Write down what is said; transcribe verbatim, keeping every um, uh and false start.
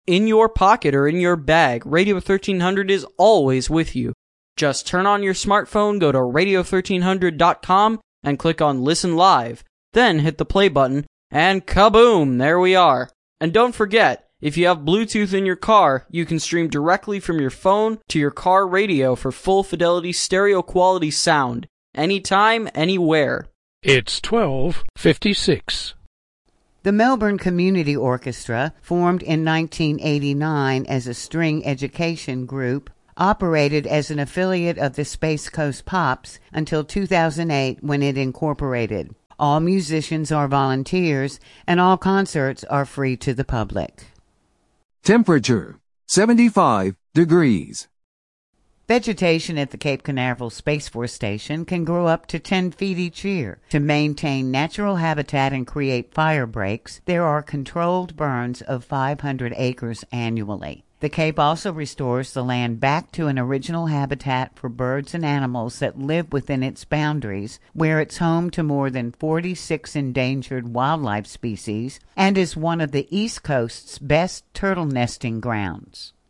in your pocket or in your bag. Radio thirteen hundred is always with you. Just turn on your smartphone, go to radio thirteen hundred dot com, and click on Listen Live. Then hit the play button, and kaboom, there we are. And don't forget, if you have Bluetooth in your car, you can stream directly from your phone to your car radio for full fidelity stereo quality sound. Anytime, anywhere. It's twelve fifty-six. The Melbourne Community Orchestra, formed in nineteen eighty-nine as a string education group, operated as an affiliate of the Space Coast Pops until two thousand eight when it incorporated. All musicians are volunteers, and all concerts are free to the public. Temperature, seventy-five degrees. Vegetation at the Cape Canaveral Space Force Station can grow up to ten feet each year. To maintain natural habitat and create fire breaks, there are controlled burns of five hundred acres annually. The Cape also restores the land back to an original habitat for birds and animals that live within its boundaries, where it's home to more than forty-six endangered wildlife species and is one of the East Coast's best turtle nesting grounds.